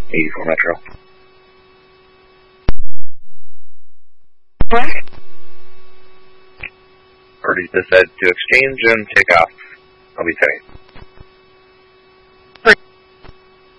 84 Metro. What? Already just said to exchange and take off. I'll be tight.